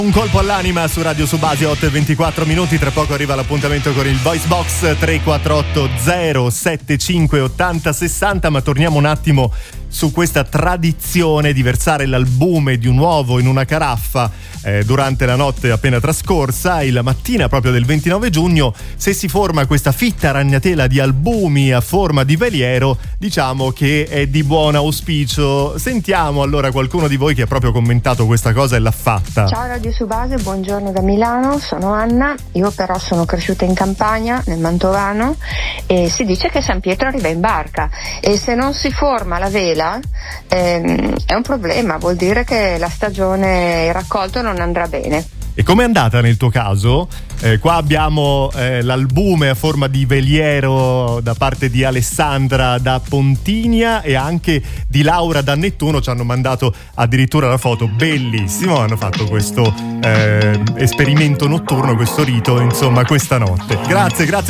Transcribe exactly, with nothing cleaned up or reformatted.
Un colpo all'anima su Radio Subasi, otto e ventiquattro minuti. Tra poco arriva l'appuntamento con il Voice Box tre quattro otto zero sette cinque otto zero sei zero, ma torniamo un attimo su questa tradizione di versare l'albume di un uovo in una caraffa eh, durante la notte appena trascorsa. Il mattina proprio del ventinove giugno, se si forma questa fitta ragnatela di albumi a forma di veliero, diciamo che è di buon auspicio. Sentiamo allora qualcuno di voi che ha proprio commentato questa cosa e l'ha fatta. Ciao Radio Subase, buongiorno da Milano, sono Anna. Io però sono cresciuta in Campania, nel Mantovano, e si dice che San Pietro arriva in barca, e se non si forma la vela ehm, è un problema, vuol dire che la stagione, il raccolto non andrà bene. E com'è andata nel tuo caso? Eh, qua abbiamo eh, l'albume a forma di veliero da parte di Alessandra da Pontinia e anche di Laura da Nettuno. Ci hanno mandato addirittura la foto, bellissimo. Hanno fatto questo eh, esperimento notturno, questo rito, insomma, questa notte. Grazie, grazie.